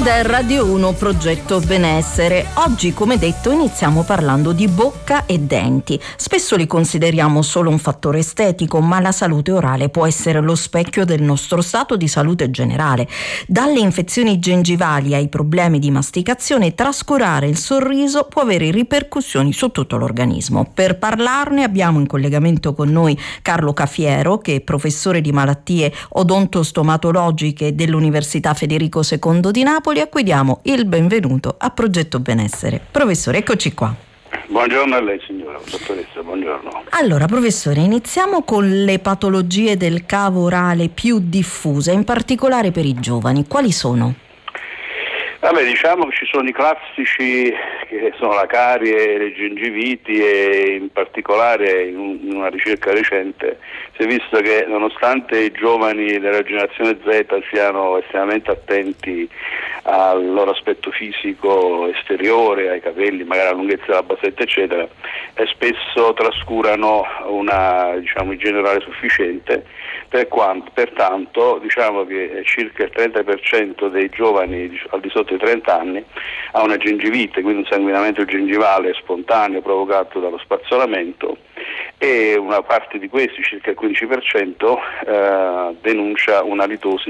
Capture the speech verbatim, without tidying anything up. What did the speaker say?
Questa è Radio uno Progetto Benessere. Oggi, come detto, iniziamo parlando di bocca e denti. Spesso li consideriamo solo un fattore estetico, ma la salute orale può essere lo specchio del nostro stato di salute generale. Dalle infezioni gengivali ai problemi di masticazione, trascurare il sorriso può avere ripercussioni su tutto l'organismo. Per parlarne abbiamo in collegamento con noi Carlo Cafiero, che è professore di malattie odontostomatologiche dell'Università Federico secondo di Napoli, a cui diamo il benvenuto a Progetto Benessere. Professore, eccoci qua. Buongiorno a lei signora, dottoressa, buongiorno. Allora, professore, iniziamo con le patologie del cavo orale più diffuse, in particolare per i giovani. Quali sono? Vabbè, diciamo che ci sono i classici, che sono la carie, le gengiviti, e in particolare in una ricerca recente si è visto che nonostante i giovani della generazione Z siano estremamente attenti al loro aspetto fisico esteriore, ai capelli, magari alla lunghezza della basetta eccetera, e spesso trascurano una, diciamo, igiene orale sufficiente, per quanto, pertanto diciamo che circa il trenta per cento dei giovani al di sotto dei trenta anni ha una gengivite, quindi un sanguinamento gengivale spontaneo provocato dallo spazzolamento, e una parte di questi, circa il quindici per cento, eh, denuncia una litosi